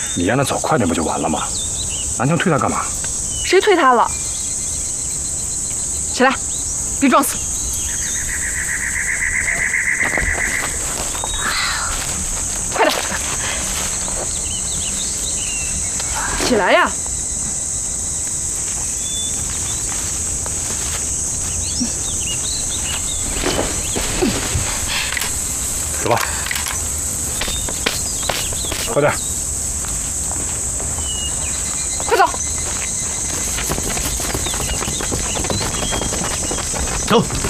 你让他走快点不就完了吗？南墙推他干嘛？ 谁推他了？起来，别装死。快点，起来呀！ 走吧，快点， 快走！ 走。